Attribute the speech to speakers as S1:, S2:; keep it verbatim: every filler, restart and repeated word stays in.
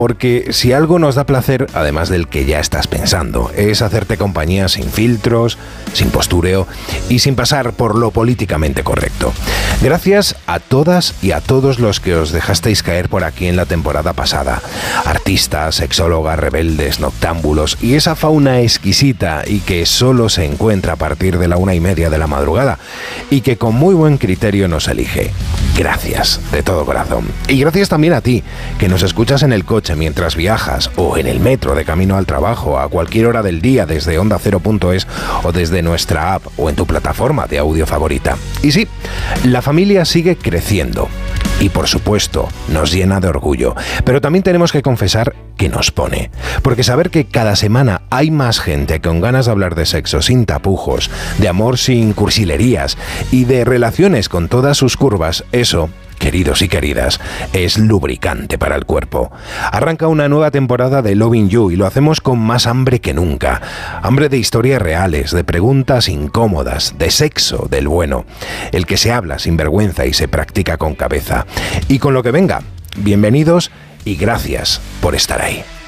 S1: Porque si algo nos da placer, además del que ya estás pensando, es hacerte compañía sin filtros, sin postureo y sin pasar por lo políticamente correcto. Gracias a todas y a todos los que os dejasteis caer por aquí en la temporada pasada. Artistas, sexólogas, rebeldes, noctámbulos y esa fauna exquisita y que solo se encuentra a partir de la una y media de la madrugada y que con muy buen criterio nos elige. Gracias, de todo corazón. Y gracias también a ti, que nos escuchas en el coche mientras viajas o en el metro de camino al trabajo a cualquier hora del día desde onda cero punto es o desde nuestra app o en tu plataforma de audio favorita. Y sí, la familia sigue creciendo y por supuesto nos llena de orgullo, pero también tenemos que confesar que nos pone, porque saber que cada semana hay más gente con ganas de hablar de sexo sin tapujos, de amor sin cursilerías y de relaciones con todas sus curvas, eso, queridos y queridas, es lubricante para el cuerpo. Arranca una nueva temporada de Loving You y lo hacemos con más hambre que nunca. Hambre de historias reales, de preguntas incómodas, de sexo del bueno. El que se habla sin vergüenza y se practica con cabeza. Y con lo que venga, bienvenidos y gracias por estar ahí.